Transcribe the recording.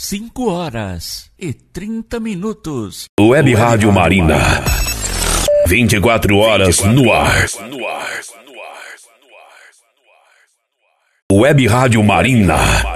5h30. Web Rádio Marina. 24 horas no ar. Web Rádio Marina.